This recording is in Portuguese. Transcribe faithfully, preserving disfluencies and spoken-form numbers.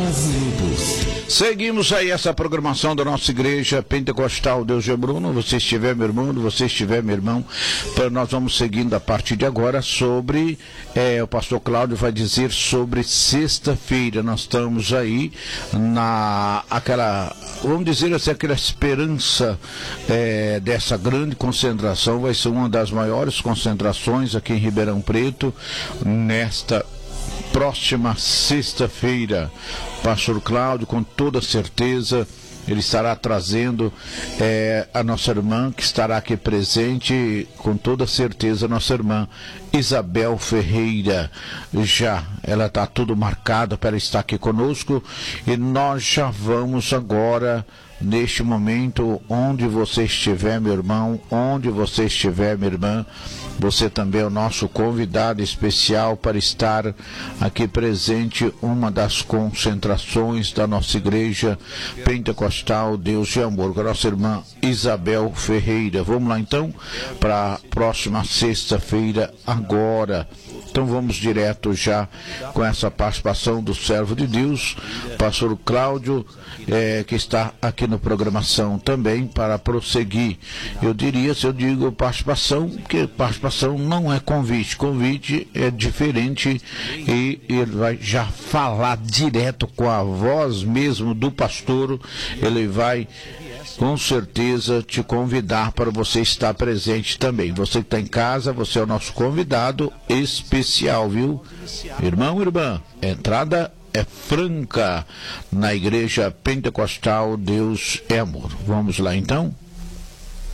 dez minutos. Seguimos aí essa programação da nossa igreja Pentecostal Deus de Bruno. Você estiver, meu irmão, você estiver, meu irmão, então nós vamos seguindo a partir de agora sobre, é, o pastor Cláudio vai dizer sobre sexta-feira. Nós estamos aí na, aquela, vamos dizer assim, aquela esperança é, dessa grande concentração. Vai ser uma das maiores concentrações aqui em Ribeirão Preto, nesta próxima sexta-feira. Pastor Cláudio, com toda certeza, ele estará trazendo é, a nossa irmã, que estará aqui presente, com toda certeza, nossa irmã Isabel Ferreira. Já, ela está tudo marcada para estar aqui conosco, e nós já vamos agora, neste momento, onde você estiver, meu irmão, onde você estiver, minha irmã, você também é o nosso convidado especial para estar aqui presente, uma das concentrações da nossa igreja Pentecostal Deus de Amor, com a nossa irmã Isabel Ferreira. Vamos lá então para a próxima sexta-feira agora. Então vamos direto já com essa participação do servo de Deus, pastor Cláudio, é, que está aqui no programação também para prosseguir. Eu diria, se eu digo participação, que participação não é convite, convite é diferente, e ele vai já falar direto com a voz mesmo do pastor. Ele vai com certeza te convidar para você estar presente também. Você que está em casa, você é o nosso convidado especial, viu? Irmão, irmã, entrada é franca na igreja Pentecostal Deus é Amor. Vamos lá então?